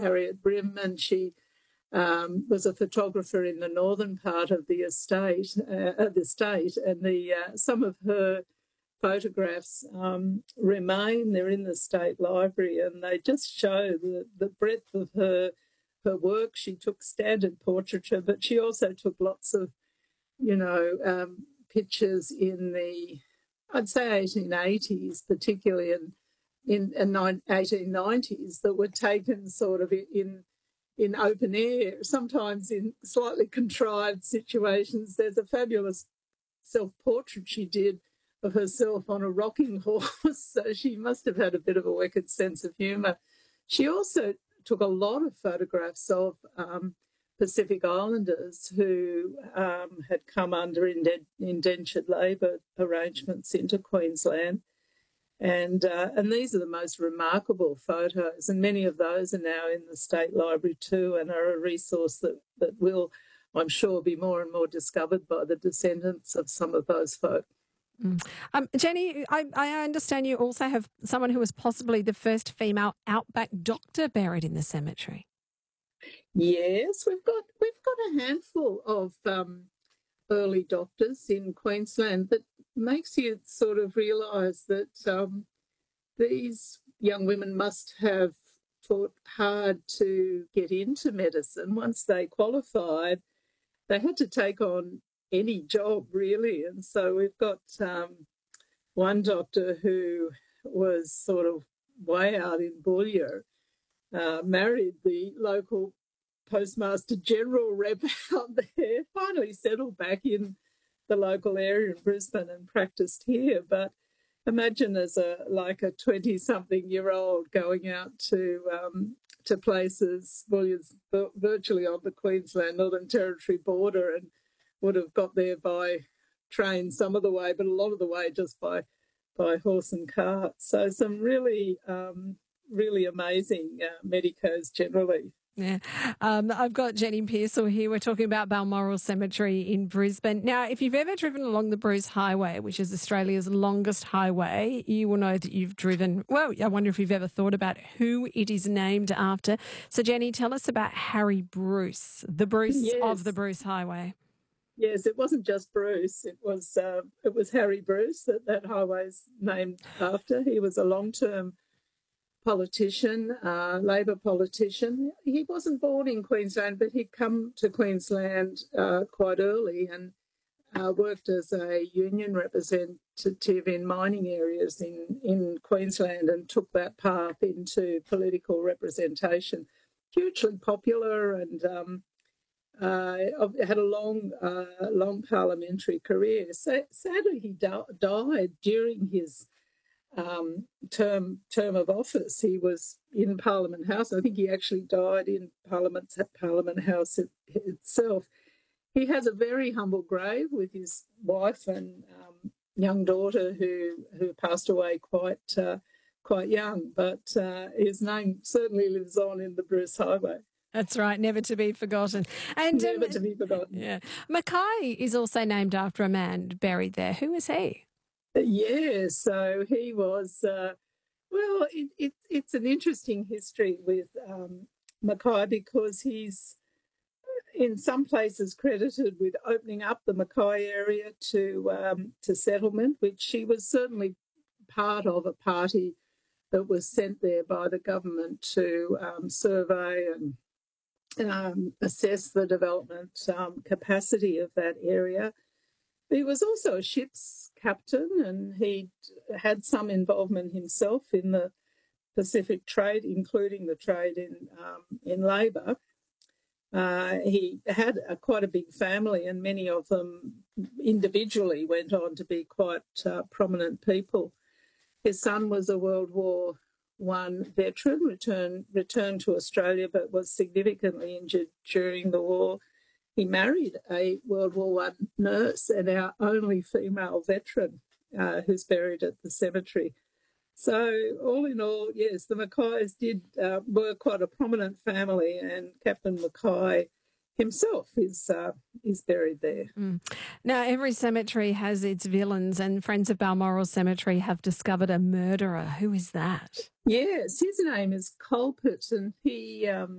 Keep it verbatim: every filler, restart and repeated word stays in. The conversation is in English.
Harriet Brim, and she um, was a photographer in the northern part of the estate, uh, of the state, and the uh, some of her photographs um, remain. They're in the State Library, and they just show the, the breadth of her her work. She took standard portraiture, but she also took lots of, you know, um, pictures in the, I'd say, eighteen eighties, particularly in in, in eighteen nineties, that were taken sort of in in open air, sometimes in slightly contrived situations. There's a fabulous self-portrait she did of herself on a rocking horse, so she must have had a bit of a wicked sense of humour. She also took a lot of photographs of um, Pacific Islanders who um, had come under indentured labour arrangements into Queensland. And uh, and these are the most remarkable photos, and many of those are now in the State Library too, and are a resource that, that will, I'm sure, be more and more discovered by the descendants of some of those folk. Mm. Um, Jenny, I, I understand you also have someone who was possibly the first female outback doctor buried in the cemetery. Yes, we've got we've got a handful of um, early doctors in Queensland that makes you sort of realise that um, these young women must have fought hard to get into medicine. Once they qualified, they had to take on any job, really. And so we've got um, one doctor who was sort of way out in Boulia, uh, married the local Postmaster General rep out there, finally settled back in the local area in Brisbane and practiced here. But imagine as a like a twenty-something-year-old going out to um, to places, well, it's virtually on the Queensland Northern Territory border, and would have got there by train some of the way, but a lot of the way just by by horse and cart. So some really, um, really amazing uh, medicos generally. Yeah. Um, I've got Jenny Pearsall here. We're talking about Balmoral Cemetery in Brisbane. Now, if you've ever driven along the Bruce Highway, which is Australia's longest highway, you will know that you've driven, well, I wonder if you've ever thought about who it is named after. So, Jenny, tell us about Harry Bruce, the Bruce Yes. of the Bruce Highway. Yes, it wasn't just Bruce. It was uh, it was Harry Bruce that that highway's named after. He was a long-term politician, uh, Labor politician. He wasn't born in Queensland, but he'd come to Queensland uh, quite early and uh, worked as a union representative in mining areas in, in Queensland, and took that path into political representation. Hugely popular, and um, uh, had a long, uh, long parliamentary career. So, sadly, he di- died during his Um, term term of office. He was in Parliament House. I think he actually died in Parliament Parliament House it, itself. He has a very humble grave with his wife and um, young daughter, who who passed away quite uh, quite young. But uh, his name certainly lives on in the Bruce Highway. That's right, never to be forgotten. And never um, to be forgotten. Yeah, Mackay is also named after a man buried there. Who is he? Yeah, so he was, uh, well, it, it, it's an interesting history with um, Mackay, because he's in some places credited with opening up the Mackay area to um, to settlement, which he was certainly part of a party that was sent there by the government to um, survey and um, assess the development um, capacity of that area. He was also a ship's captain, and he had some involvement himself in the Pacific trade, including the trade in um, in labour. Uh, he had a, quite a big family, and many of them individually went on to be quite uh, prominent people. His son was a World War One veteran, returned returned to Australia, but was significantly injured during the war. He married a World War One nurse, and our only female veteran uh, who's buried at the cemetery. So all in all, yes, the Mackays did uh, were quite a prominent family, and Captain Mackay himself is uh, is buried there. Mm. Now, every cemetery has its villains, and Friends of Balmoral Cemetery have discovered a murderer. Who is that? Yes, his name is Colpert, and he um,